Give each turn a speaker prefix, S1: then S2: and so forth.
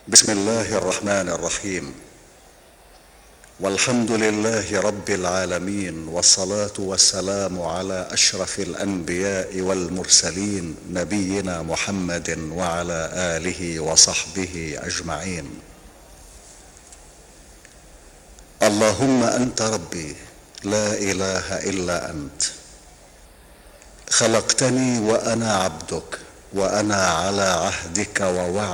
S1: بسم الله الرحمن الرحيم. والحمد لله رب العالمين، والصلاة والسلام على أشرف الأنبياء والمرسلين، نبينا محمد وعلى آله وصحبه أجمعين. اللهم أنت ربي لا إله إلا أنت، خلقتني وأنا عبدك، وأنا على عهدك ووعدك